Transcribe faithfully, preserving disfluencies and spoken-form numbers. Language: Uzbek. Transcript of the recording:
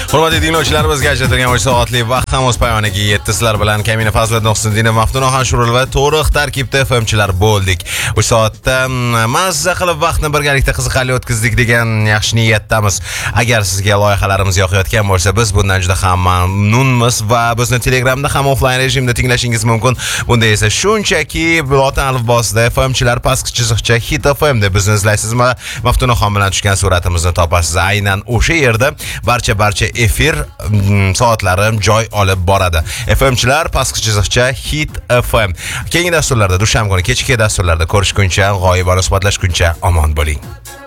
Hurmatli tinglovchilarimiz, ajratilgan uch soatlik vaqtimiz poyoniga yetdi. Sizlar bilan Kamina Fazliddin Husniddinov, Maftunoh Ashurul va to'liq tarkibda F M chilar bo'ldik. uch soatda mazza qilib vaqtni birgalikda qiziqarli o'tkazdik degan yaxshi niyatdamiz. Agar sizga loyihalarimiz yoqayotgan bo'lsa, biz bundan juda ham mamnunmiz va bizni Telegramda ham offline rejimda tinglashingiz mumkin. Bunda esa shunchaki lotin alifbosida F M chilar pastki chiziqcha Hit F M deb bizni izlaysiz va Maftunoxon bilan tushgan suratimizni topasiz. Aynan o'sha yerda barcha barcha efir soatlari joy olib boradi. F M chilar pastki chiziqcha Hit F M. Keyingi dasturlarda, dushanba kuni kechki dasturlarda ko'rishguncha, g'oyibona suhbatlashguncha omon bo'ling.